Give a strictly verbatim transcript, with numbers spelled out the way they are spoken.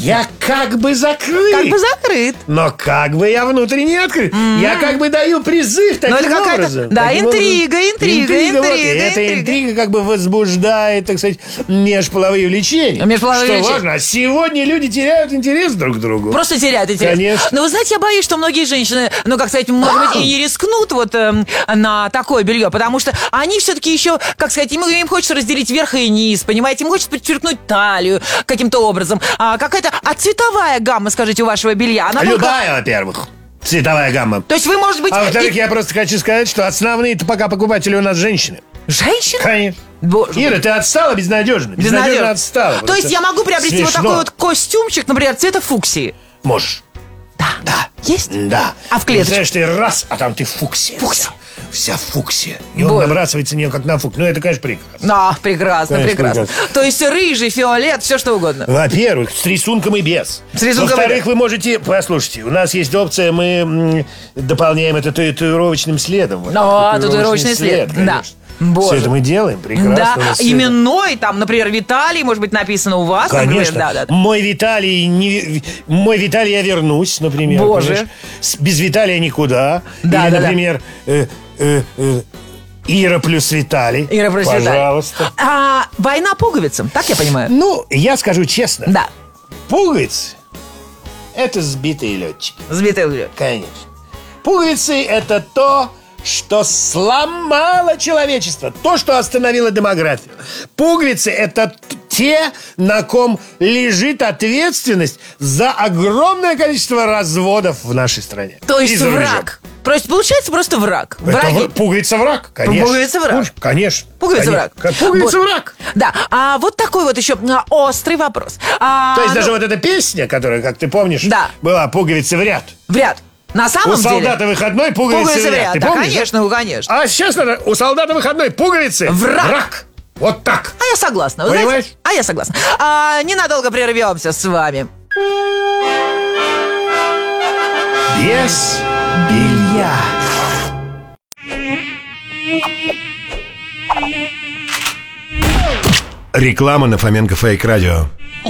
Я как бы закрыт. Как бы закрыт. Но как бы я внутренне открыт. Mm-hmm. Я как бы даю призыв таким это образом. Да, таким интрига, образом. интрига, интрига. интрига, вот. интрига. Эта интрига как бы возбуждает, так сказать, межполовые влечения. Межполовые что влечения. важно. А сегодня люди теряют интерес друг к другу. Просто теряют интерес. Конечно. Но вы знаете, я боюсь, что многие женщины, ну, как сказать, может быть, и не рискнут вот э, на такое белье, потому что они все-таки еще, как сказать, им, им хочется разделить верх и низ, понимаете, им хочется подчеркнуть талию каким-то образом. А какая-то, а цветовая гамма, скажите, у вашего белья, она Любая, только... во-первых. Цветовая гамма. То есть вы, может быть... А во-вторых, и... я просто хочу сказать, что основные-то пока покупатели у нас женщины. Женщины? Конечно. Боже Ира, ты отстала безнадежно. Безнадежно, безнадежно отстала. То есть я могу приобрести смешно. вот такой вот костюмчик, например, цвета фуксии? Можешь. Да. Да. Есть? Да. А в клеточке? Знаешь, ты раз, а там ты фуксия. Фуксия. Вся, вся фуксия. И он Боже. набрасывается на нее, как на фук. Ну, это, конечно, прекрасно. А, прекрасно, Конечно, прекрасно. прекрасно. То есть рыжий, фиолет, все что угодно. Во-первых, с рисунком и без. С рисунком и Во-вторых, без. вы можете... Послушайте, у нас есть опция, мы м, дополняем это татуировочным следом. Вот, А, татуировочный след, да. конечно. Боже. Все это мы делаем, прекрасно. Да, у нас всё это- именной, там, например, Виталий, может быть, написано у вас. Конечно. Например, да, да, да. Мой Виталий, не, мой Виталий, я вернусь, например. Боже. понимаешь? С- Без Виталия никуда. Да, Или, да, да. например, э, э, э, Ира плюс Виталий. Ира плюс Виталий. Пожалуйста. А, война пуговицам, так я понимаю? Ну, я скажу честно. Да, Пуговицы – это сбитые летчики. сбитый лед. Конечно. Пуговицы – это то, что сломало человечество, то, что остановило демографию. Пуговицы – это т- те, на ком лежит ответственность за огромное количество разводов в нашей стране. То есть И за рубежом. враг. То есть получается просто враг. Это Враги. в- пуговица враг, конечно. Пуговица враг. Пуг- Конечно. Пуговица Конечно. враг. Пуговица Вот. враг. Да, а вот такой вот еще а, острый вопрос. А, То есть ну, даже вот эта песня, которая, как ты помнишь, Да. была «Пуговицы в ряд». в ряд. На У самом деле. солдата выходной пуговицы, Пуговицы в ряд. Ты да, помнишь, да? конечно, ну, конечно. А сейчас надо у солдата выходной пуговицы Враг. Вот так. А я согласна. Вы Понимаешь? знаете? А я согласна. А, ненадолго прервемся с вами. Без белья. Реклама на Фоменко Фейк Радио.